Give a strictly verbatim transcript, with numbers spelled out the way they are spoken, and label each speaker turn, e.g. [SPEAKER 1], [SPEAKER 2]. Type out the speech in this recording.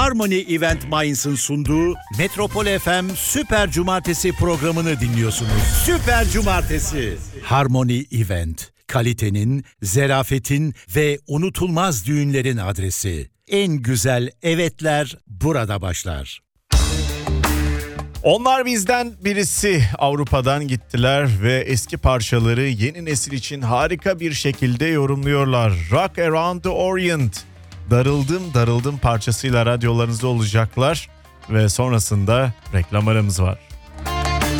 [SPEAKER 1] Harmony Event Mainz'ın sunduğu Metropol F M Süper Cumartesi programını dinliyorsunuz. Süper Cumartesi. Harmony Event. Kalitenin, zerafetin ve unutulmaz düğünlerin adresi. En güzel evetler burada başlar.
[SPEAKER 2] Onlar bizden birisi. Avrupa'dan gittiler ve eski parçaları yeni nesil için harika bir şekilde yorumluyorlar. Rock Around the Orient. Darıldım darıldım parçasıyla radyolarınızda olacaklar ve sonrasında reklam aramız var.